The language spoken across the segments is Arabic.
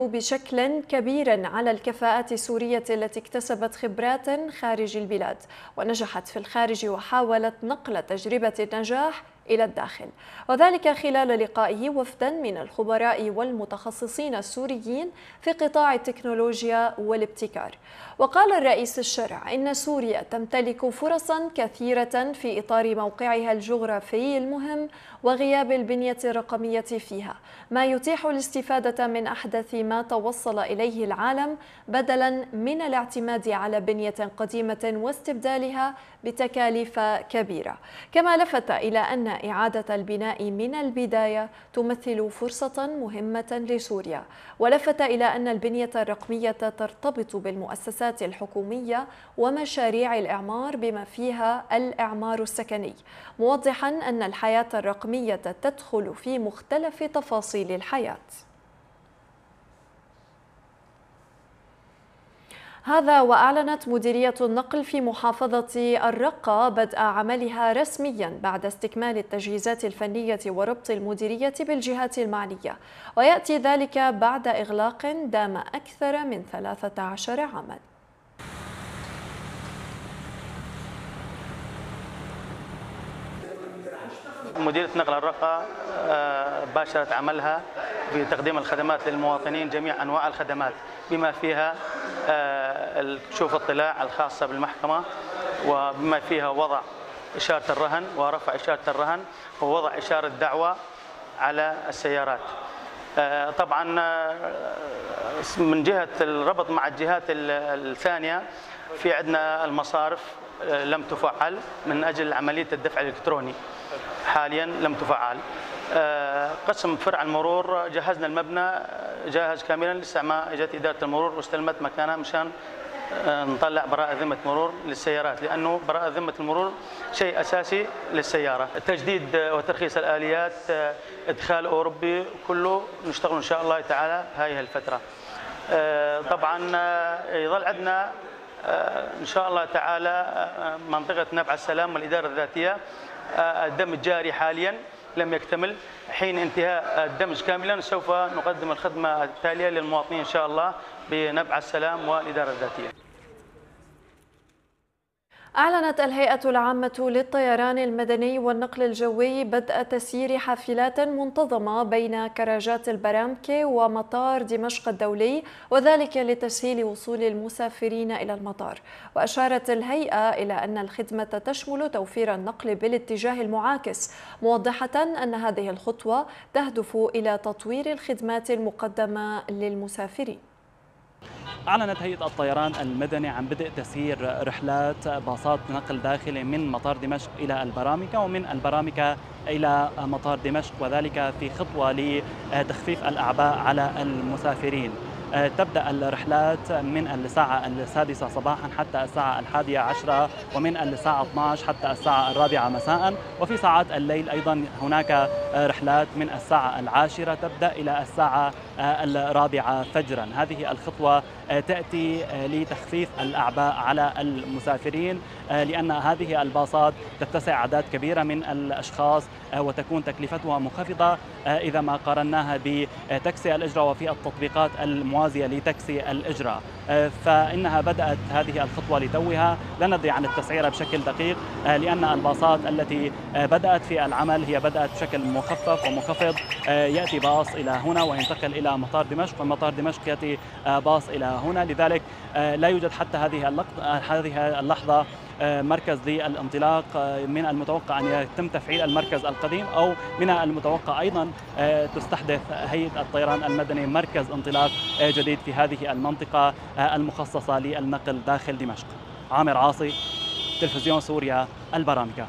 بشكل كبير على الكفاءات السورية التي اكتسبت خبرات خارج البلاد ونجحت في الخارج وحاولت نقل تجربة النجاح إلى الداخل، وذلك خلال لقائه وفدا من الخبراء والمتخصصين السوريين في قطاع التكنولوجيا والابتكار. وقال الرئيس الشرع إن سوريا تمتلك فرصا كثيرة في إطار موقعها الجغرافي المهم وغياب البنية الرقمية فيها، ما يتيح الاستفادة من أحدث ما توصل إليه العالم بدلا من الاعتماد على بنية قديمة واستبدالها بتكاليف كبيرة. كما لفت إلى أن إعادة البناء من البداية تمثل فرصة مهمة لسوريا، ولفت إلى أن البنية الرقمية ترتبط بالمؤسسات الحكومية ومشاريع الإعمار بما فيها الإعمار السكني، موضحا أن الحياة الرقمية تدخل في مختلف تفاصيل الحياة. هذا وأعلنت مديرية النقل في محافظة الرقة بدء عملها رسميا بعد استكمال التجهيزات الفنية وربط المديرية بالجهات المعنية، ويأتي ذلك بعد إغلاق دام أكثر من 13 عاما. مديرية نقل الرقة باشرت عملها بتقديم الخدمات للمواطنين، جميع أنواع الخدمات بما فيها شوف الاطلاع الخاصة بالمحكمة، وبما فيها وضع إشارة الرهن ورفع إشارة الرهن ووضع إشارة دعوة على السيارات. طبعا من جهة الربط مع الجهات الثانية في عندنا المصارف لم تفعل من أجل عملية الدفع الإلكتروني، حاليا لم تفعل. قسم فرع المرور جهزنا المبنى جاهز كاملا، لسه ما اجت اداره المرور واستلمت مكانها مشان نطلع براءة ذمة مرور للسيارات، لأنه براءة ذمة المرور شيء أساسي للسيارة. تجديد وترخيص الآليات، إدخال أوروبي، كله نشتغل إن شاء الله تعالى هذه الفترة. طبعا يظل عندنا إن شاء الله تعالى منطقة نبع السلام والإدارة الذاتية، الدمج جاري حاليا لم يكتمل، حين انتهاء الدمج كاملا سوف نقدم الخدمة التالية للمواطنين إن شاء الله بنبع السلام والإدارة الذاتية. أعلنت الهيئة العامة للطيران المدني والنقل الجوي بدء تسيير حافلات منتظمة بين كراجات البرامكة ومطار دمشق الدولي، وذلك لتسهيل وصول المسافرين إلى المطار. وأشارت الهيئة إلى أن الخدمة تشمل توفير النقل بالاتجاه المعاكس، موضحة أن هذه الخطوة تهدف إلى تطوير الخدمات المقدمة للمسافرين. أعلنت هيئة الطيران المدني عن بدء تسيير رحلات باصات نقل داخلي من مطار دمشق إلى البرامكة ومن البرامكة إلى مطار دمشق، وذلك في خطوة لتخفيف الأعباء على المسافرين. تبدأ الرحلات من الساعة 6 صباحا حتى الساعة 11، ومن الساعة 12 حتى الساعة 4 مساء، وفي ساعات الليل أيضا هناك رحلات من الساعة 10 تبدأ إلى الساعة 4 فجرا. هذه الخطوة تأتي لتخفيف الأعباء على المسافرين، لأن هذه الباصات تتسع أعداد كبيرة من الأشخاص وتكون تكلفتها منخفضة إذا ما قارناها بتاكسي الأجرة وفي التطبيقات الموازية لتاكسي الأجرة. فإنها بدأت هذه الخطوة لتوها، لا ندري عن التسعيرة بشكل دقيق، لأن الباصات التي بدأت في العمل هي بدأت بشكل مخفف ومنخفض. يأتي باص إلى هنا وينتقل إلى مطار دمشق، ومطار دمشق يأتي باص إلى هنا، لذلك لا يوجد حتى هذه اللحظة مركز للانطلاق. من المتوقع أن يتم تفعيل المركز القديم، أو من المتوقع أيضا تستحدث هيئة الطيران المدني مركز انطلاق جديد في هذه المنطقة المخصصة للنقل داخل دمشق. عامر عاصي، تلفزيون سوريا، البرامكة.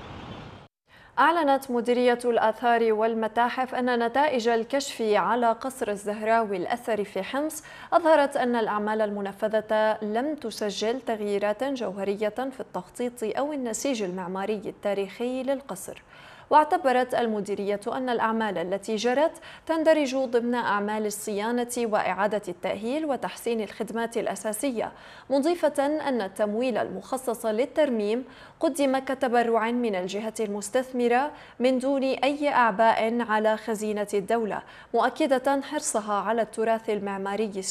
أعلنت مديرية الآثار والمتاحف أن نتائج الكشف على قصر الزهراوي الأثري في حمص أظهرت أن الأعمال المنفذة لم تسجل تغييرات جوهرية في التخطيط أو النسيج المعماري التاريخي للقصر. واعتبرت المديرية أن الأعمال التي جرت تندرج ضمن أعمال الصيانة وإعادة التأهيل وتحسين الخدمات الأساسية، مضيفة أن التمويل المخصص للترميم قدم كتبرع من الجهة المستثمرة من دون أي أعباء على خزينة الدولة، مؤكدة حرصها على التراث المعماري